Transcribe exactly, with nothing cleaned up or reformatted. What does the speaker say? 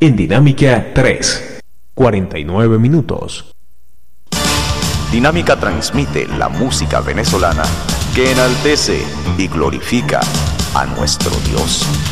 En Dinámica tres, cuarenta y nueve minutos. Dinámica transmite la música venezolana que enaltece y glorifica a nuestro Dios.